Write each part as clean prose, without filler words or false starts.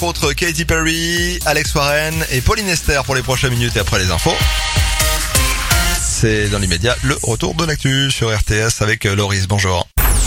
entre autres Katy Perry, Alex Warren et Pauline Esther pour les prochaines minutes et après les infos. C'est dans l'immédiat le retour de l'actu sur RTS avec Loris. Bonjour.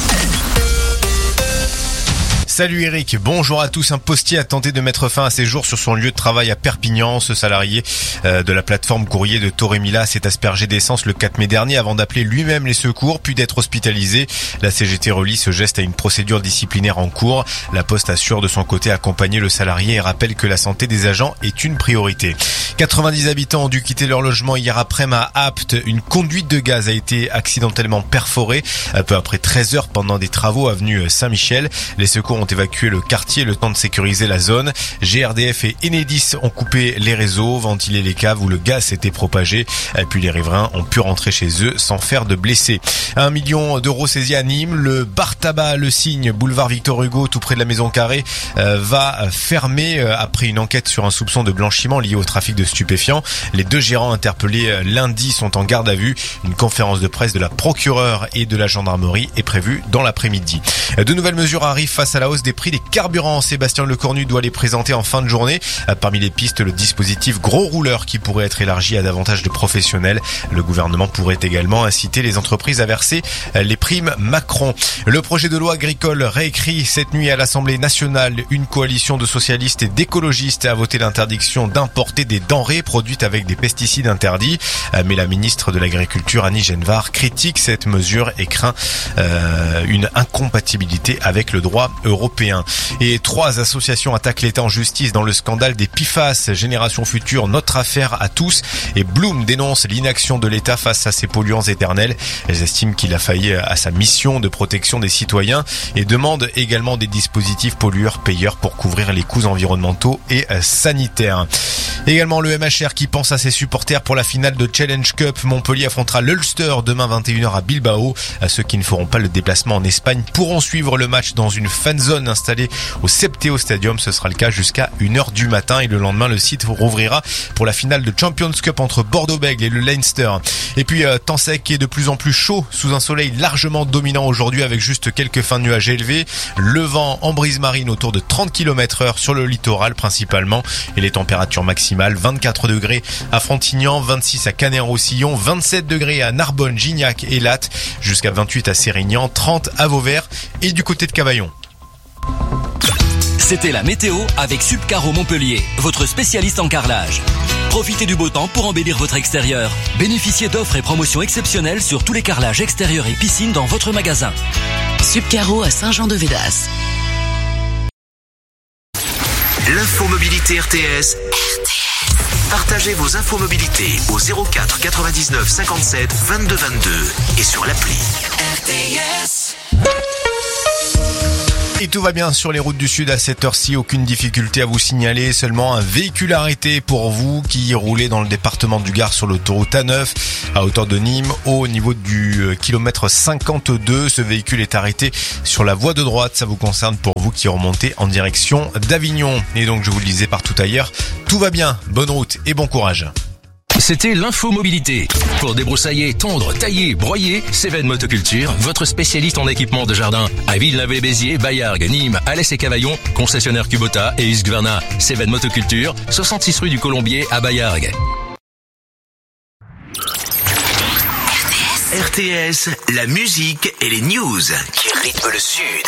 Salut Eric, bonjour à tous. Un postier a tenté de mettre fin à ses jours sur son lieu de travail à Perpignan. Ce salarié de la plateforme courrier de Torremila s'est aspergé d'essence le 4 mai dernier avant d'appeler lui-même les secours puis d'être hospitalisé. La CGT relie ce geste à une procédure disciplinaire en cours. La Poste assure de son côté accompagner le salarié et rappelle que la santé des agents est une priorité. 90 habitants ont dû quitter leur logement hier après-midi à Apt. Une conduite de gaz a été accidentellement perforée peu après 13 heures pendant des travaux avenue Saint-Michel. Les secours ont évacué le quartier le temps de sécuriser la zone. GRDF et Enedis ont coupé les réseaux, ventilé les caves où le gaz s'était propagé. Puis les riverains ont pu rentrer chez eux sans faire de blessés. 1 million d'euros saisis à Nîmes. Le bar tabac Le Cygne, boulevard Victor Hugo, tout près de la Maison Carrée, va fermer après une enquête sur un soupçon de blanchiment lié au trafic de stupéfiants. Les 2 gérants interpellés lundi sont en garde à vue. Une conférence de presse de la procureure et de la gendarmerie est prévue dans l'après-midi. De nouvelles mesures arrivent face à la hausse des prix des carburants. Sébastien Lecornu doit les présenter en fin de journée. Parmi les pistes, le dispositif gros rouleur qui pourrait être élargi à davantage de professionnels. Le gouvernement pourrait également inciter les entreprises à verser les primes Macron. Le projet de loi agricole réécrit cette nuit à l'Assemblée nationale. Une coalition de socialistes et d'écologistes a voté l'interdiction d'importer des denrées produites avec des pesticides interdits. Mais la ministre de l'Agriculture, Annie Genevard, critique cette mesure et craint une incompatibilité avec le droit européen. Et 3 associations attaquent l'État en justice dans le scandale des PFAS. Génération Future, notre affaire à tous. Et Bloom dénonce l'inaction de l'État face à ces polluants éternels. Elles estiment qu'il a failli à sa mission de protection des citoyens et demandent également des dispositifs pollueurs-payeurs pour couvrir les coûts environnementaux et sanitaires. Également le MHR qui pense à ses supporters pour la finale de Challenge Cup. Montpellier affrontera l'Ulster demain 21h à Bilbao. Ceux qui ne feront pas le déplacement en Espagne pourront suivre le match dans une fan zone installée au Septeo Stadium. Ce sera le cas jusqu'à 1h du matin et le lendemain le site rouvrira pour la finale de Champions Cup entre Bordeaux-Bègles et le Leinster. Et puis temps sec et de plus en plus chaud sous un soleil largement dominant aujourd'hui avec juste quelques fins de nuages élevés. Le vent en brise marine autour de 30 km/h sur le littoral principalement et les températures maximales 24 degrés à Frontignan, 26 à Canet-en-Roussillon, 27 degrés à Narbonne, Gignac et Latte, jusqu'à 28 à Sérignan, 30 à Vauvert et du côté de Cavaillon. C'était la météo avec Subcaro Montpellier, votre spécialiste en carrelage. Profitez du beau temps pour embellir votre extérieur. Bénéficiez d'offres et promotions exceptionnelles sur tous les carrelages extérieurs et piscines dans votre magasin. Subcaro à Saint-Jean-de-Védas. L'infomobilité RTS. Partagez vos infomobilités au 04 99 57 22 22 et sur l'appli. RTS. Et tout va bien sur les routes du Sud à cette heure-ci, aucune difficulté à vous signaler, seulement un véhicule arrêté pour vous qui roulez dans le département du Gard sur l'autoroute A9 à hauteur de Nîmes au niveau du kilomètre 52. Ce véhicule est arrêté sur la voie de droite, ça vous concerne pour vous qui remontez en direction d'Avignon. Et donc je vous le disais partout ailleurs, tout va bien, bonne route et bon courage. C'était l'infomobilité. Pour débroussailler, tondre, tailler, broyer, Cévennes Motoculture, votre spécialiste en équipement de jardin. À Villeneuve-les-Béziers, Baillargues, Nîmes, Alès et Cavaillon, concessionnaire Kubota et Husqvarna. Cévennes Motoculture, 66 rue du Colombier à Baillargues. RTS, la musique et les news qui rythment le Sud.